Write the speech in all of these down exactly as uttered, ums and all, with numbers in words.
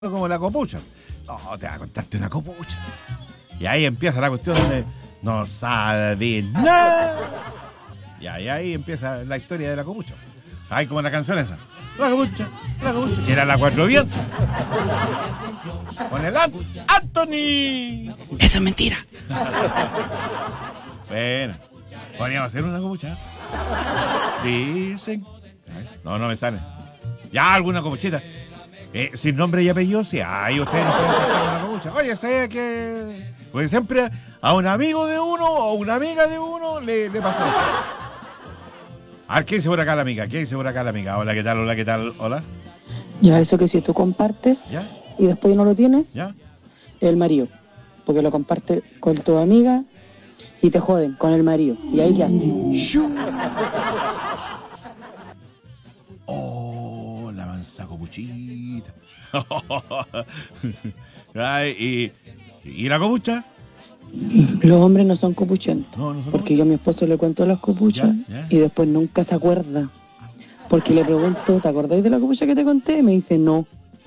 como la copucha. No, te va a contarte una copucha. Y ahí empieza la cuestión de no sabe nada. Y ahí, ahí empieza la historia de la copucha. Ahí como la canción esa. La copucha, la copucha. Y era la cuatro vientos. Con el An- Anthony. Eso es mentira. Bueno, podríamos hacer una copucha. Dicen. No, no me sale. Ya, alguna copuchita. Eh, sin nombre y apellido, sí. Ay, ustedes no pueden hacer una copucha. Oye, sé que. Pues siempre a un amigo de uno o una amiga de uno le, le pasa esto. A ver, ¿qué dice por acá la amiga? ¿Qué dice por acá la amiga? Hola, ¿qué tal? Hola, ¿qué tal? Hola. Ya, eso que si tú compartes ¿Ya? y después no lo tienes, ¿Ya? el marido. Porque lo comparte con tu amiga y te joden con el marido. Y ahí quedaste. ¡Shoo! Oh, la mansa copuchita. Ay, y, ¿Y la copucha? Los hombres no son copuchentos. No, no son porque yo a mi esposo le cuento las copuchas Ya, ya. y después nunca se acuerda. Porque le pregunto, ¿te acordáis de la copucha que te conté? Y me dice, no.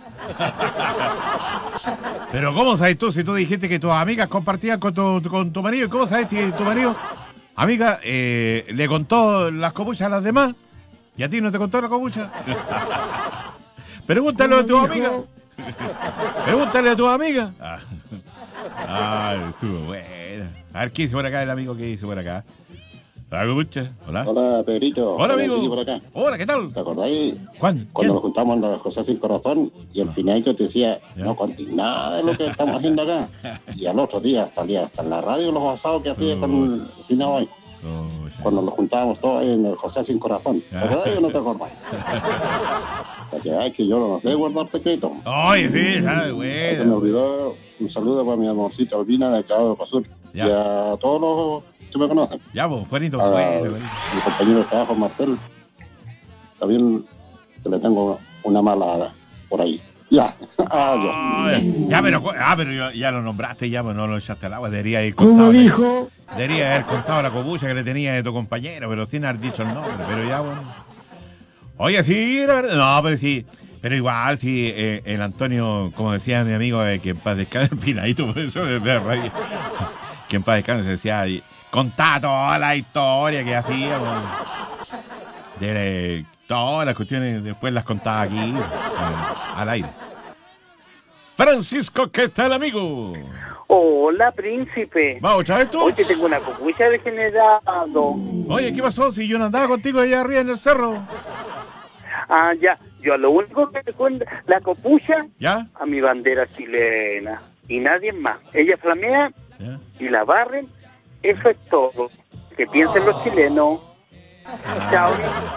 Pero ¿cómo sabes tú si tú dijiste que tus amigas compartían con tu, con tu marido? ¿Cómo sabes que tu marido, amiga, eh, le contó las copuchas a las demás? ¿Y a ti no te contó la copucha? Pregúntale a tu amiga. Pregúntale a tu amiga. Ah, ah, estuvo buena. A ver, ¿qué dice por acá el amigo? ¿Qué dice por acá? La copucha. Hola. Hola, Pedrito. Hola, amigo. Enrique por acá. Hola, ¿qué tal? ¿Te acordáis? ¿Cuándo? Cuando nos juntamos en la José Sin Corazón y el Pinadito te decía, Ya. no conté nada de lo que estamos haciendo acá. Y al otro día salía hasta en la radio los asados que hacía con el Finado ahí. Oh, sí. Cuando nos juntábamos todos ahí en el José Sin Corazón. ¿Te acordás o no te acordás? Para que veas que yo no sé guardarte crédito. Ay, sí, sabe, Se me bueno. olvidó un saludo para mi amorcita Albina de Cabo de Pasur. Ya. Y a todos los que me conocen. Ya, pues, Juanito, A bueno, bueno. mi compañero de trabajo, Marcel, también que le tengo una mala por ahí. Ya, adiós. Ay, ya, pero, ah, pero ya, ya lo nombraste, ya, pues no lo echaste al agua. Debería ir contado. dijo? Debería haber contado la copucha que le tenía de tu compañero, pero sin haber dicho el nombre, pero ya, bueno. Oye, sí, la verdad. No, pero sí. Pero igual, sí, eh, el Antonio, como decía mi amigo, eh, que en paz descanse, el Pinadito, por eso me da rabia. Que en paz descanse, decía, y contá toda la historia que hacía, bueno, de, de todas las cuestiones, después las contaba aquí, eh, al aire. Francisco, ¿qué tal, amigo? Hola, príncipe. Vamos, ¿sabes tú? Hoy te tengo una copucha degenerado. Oye, ¿qué pasó? Si yo no andaba contigo allá arriba en el cerro. Ah, ya. Yo lo único que te cuento, la copucha ¿Ya? a mi bandera chilena. Y nadie más. Ella flamea ¿Ya? y la barren. Eso es todo. Que piensen los chilenos. Chao.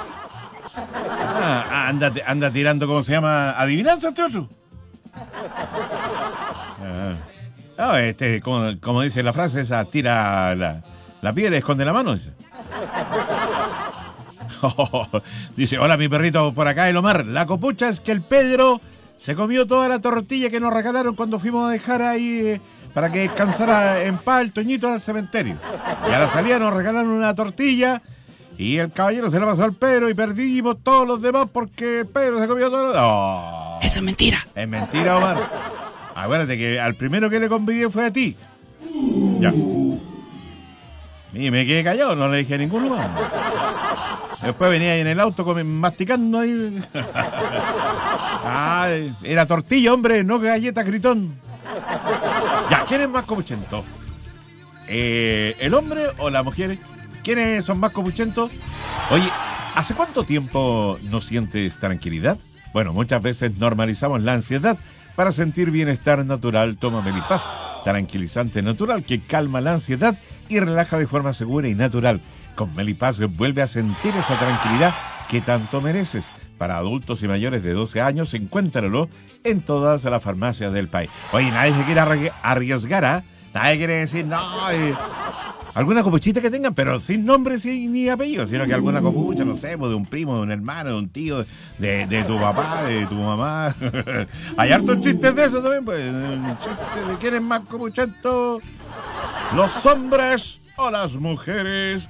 Ah, anda, anda tirando, ¿cómo se llama? ¿Adivinanza, este otro? Ah, ah, este, como, como dice la frase esa, tira la, la piedra y esconde la mano, dice. Dice, hola mi perrito por acá, el Omar. La copucha es que el Pedro se comió toda la tortilla que nos regalaron cuando fuimos a dejar ahí eh, para que descansara en paz el Toñito al cementerio. Y a la salida nos regalaron una tortilla y el caballero se la pasó al Pedro y perdimos todos los demás porque el Pedro se comió todo. Oh, Eso es mentira. es mentira, Omar. Acuérdate que al primero que le convidé fue a ti. Ya. Y me quedé callado, no le dije a ninguno más. Después venía ahí en el auto comi- masticando ahí. Ah, era tortilla, hombre, no galleta gritón. Ya, ¿quién es más copuchento? Eh, ¿El hombre o la mujer? ¿Quiénes son más copuchentos? Oye, ¿hace cuánto tiempo no sientes tranquilidad? Bueno, muchas veces normalizamos la ansiedad para sentir bienestar natural. Toma Melipaz, tranquilizante natural que calma la ansiedad y relaja de forma segura y natural. Con Melipaz vuelve a sentir esa tranquilidad que tanto mereces. Para adultos y mayores de doce años, encuéntralo en todas las farmacias del país. Oye, nadie se quiere arri- arriesgar, ¿ah? Nadie quiere decir, no, eh, alguna copuchita que tengan, pero sin nombre sin, ni apellido, sino que alguna copucha, no sé, pues, de un primo, de un hermano, de un tío, de, de tu papá, de tu mamá. Hay hartos chistes de eso también, pues. Un chiste de quién es más copuchento, los hombres o las mujeres.